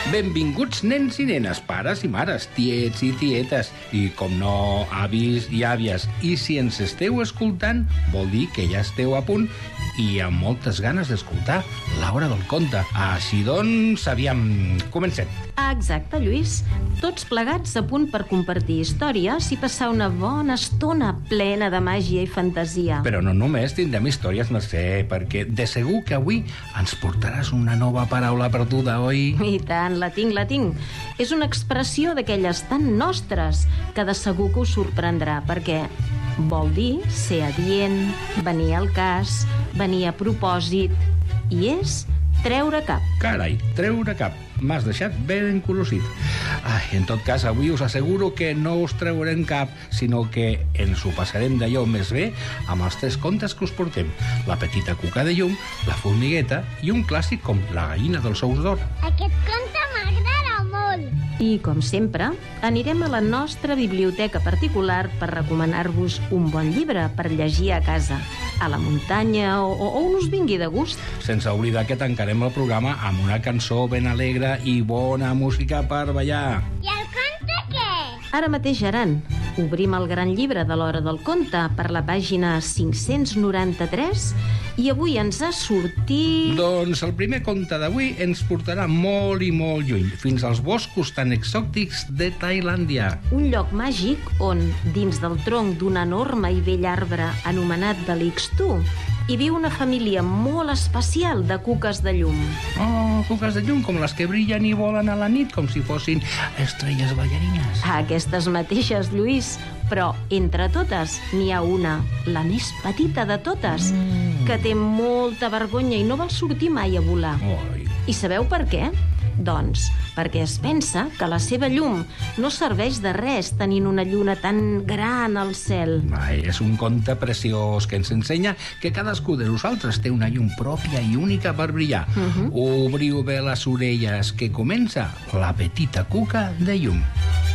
Benvinguts nens i nenes, pares i mares, tiets i tietes, i com no, avis i àvies. I si ens esteu escoltant, vol dir que ja esteu a punt i amb moltes ganes d'escoltar l'Hora del Conte. Així doncs, aviam, comencem. Exacte, Lluís. Tots plegats a punt per compartir històries i passar una bona estona plena de màgia i fantasia. Però no només tindrem històries, Mercè, perquè de segur que avui ens portaràs una nova paraula perduda, oi? I tant, la tinc. És una expressió d'aquelles tan nostres que de segur que us sorprendrà, perquè vol dir ser adient, venir al cas, venir a propòsit, i és treure cap. Carai, treure cap. M'has deixat ben encolosit. En tot cas, avui us asseguro que no us treurem cap, sinó que ens ho passarem d'allò més bé amb els 3 contes que us portem. La petita cuca de llum, la formigueta i un clàssic com la gallina dels ous d'or. Aquest conte m'agrada molt. I, com sempre, anirem a la nostra biblioteca particular per recomanar-vos un bon llibre per llegir a casa, a la muntanya o on us vingui de gust. Sense oblidar que tancarem el programa amb una cançó ben alegre i bona música per ballar. I el conte què? Ara mateix, Aran, obrim el gran llibre de l'Hora del Conte per la pàgina 593 i avui ens ha sortit... Doncs el primer conte d'avui ens portarà molt i molt lluny, fins als boscos tan exòtics de Tailàndia. Un lloc màgic on, dins del tronc d'un enorme i vell arbre anomenat de l'Ixtú, hi viu una família molt especial de cuques de llum. Oh, cuques de llum, com les que brillen i volen a la nit, com si fossin estrelles ballarines. Aquestes mateixes, Lluís, però entre totes n'hi ha una, la més petita de totes, que té molta vergonya i no vol sortir mai a volar. Oi. I sabeu per què? Doncs perquè es pensa que la seva llum no serveix de res tenint una lluna tan gran al cel. És un conte preciós que ens ensenya que cadascú de nosaltres té una llum pròpia i única per brillar. Obriu bé les orelles, que comença la petita cuca de llum.